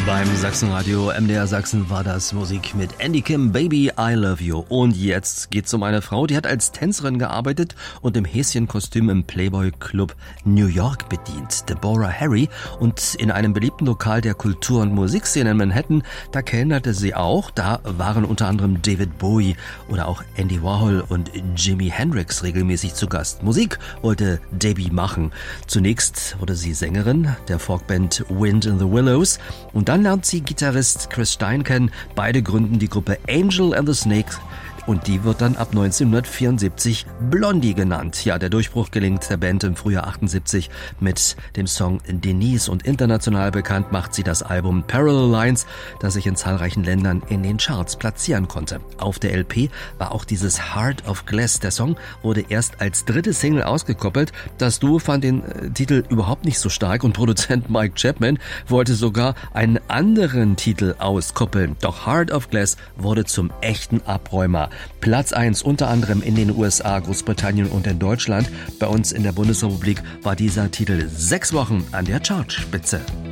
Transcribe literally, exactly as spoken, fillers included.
Beim Sachsenradio M D R Sachsen war das Musik mit Andy Kim, Baby, I Love You. Und jetzt geht's um eine Frau, die hat als Tänzerin gearbeitet und im Häschenkostüm im Playboy Club New York bedient. Deborah Harry. Und in einem beliebten Lokal der Kultur- und Musikszene in Manhattan, da kellnerte sie auch. Da waren unter anderem David Bowie oder auch Andy Warhol und Jimi Hendrix regelmäßig zu Gast. Musik wollte Debbie machen. Zunächst wurde sie Sängerin der Folkband Wind in the Willows und dann lernt sie Gitarrist Chris Stein kennen. Beide gründen die Gruppe Angel and the Snakes und die wird dann ab neunzehnhundertvierundsiebzig Blondie genannt. Ja, der Durchbruch gelingt der Band im Frühjahr achtundsiebzig mit dem Song Denise und international bekannt macht sie das Album Parallel Lines, das sich in zahlreichen Ländern in den Charts platzieren konnte. Auf der L P war auch dieses Heart of Glass. Der Song wurde erst als dritte Single ausgekoppelt. Das Duo fand den äh, Titel überhaupt nicht so stark und Produzent Mike Chapman wollte sogar einen anderen Titel auskoppeln. Doch Heart of Glass wurde zum echten Abräumer. Platz eins unter anderem in den U S A, Großbritannien und in Deutschland. Bei uns in der Bundesrepublik war dieser Titel sechs Wochen an der Chartspitze.